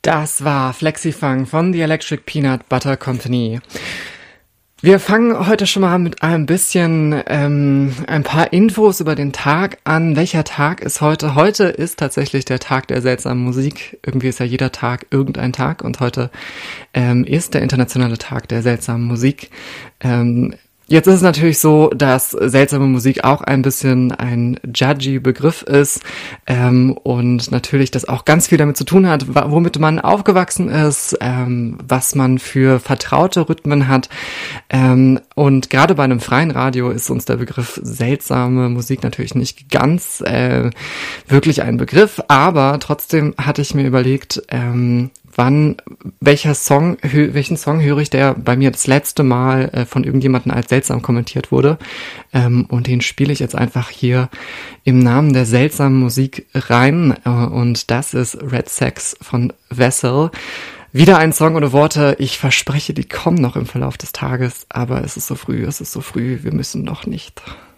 Das war Flexifunk von The Electric Peanut Butter Company. Wir fangen heute schon mal mit ein bisschen ein paar Infos über den Tag an. Welcher Tag ist heute? Heute ist tatsächlich der Tag der seltsamen Musik. Irgendwie ist ja jeder Tag irgendein Tag und heute ist der internationale Tag der seltsamen Musik. Jetzt ist es natürlich so, dass seltsame Musik auch ein bisschen ein judgy Begriff ist und natürlich das auch ganz viel damit zu tun hat, womit man aufgewachsen ist, was man für vertraute Rhythmen hat und gerade bei einem freien Radio ist uns der Begriff seltsame Musik natürlich nicht ganz wirklich ein Begriff, aber trotzdem hatte ich mir überlegt, welchen Song höre ich, der bei mir das letzte Mal von irgendjemandem als seltsam kommentiert wurde. Und den spiele ich jetzt einfach hier im Namen der seltsamen Musik rein. Und das ist Red Sex von Vessel. Wieder ein Song ohne Worte. Ich verspreche, die kommen noch im Verlauf des Tages. Aber es ist so früh, wir müssen noch nicht.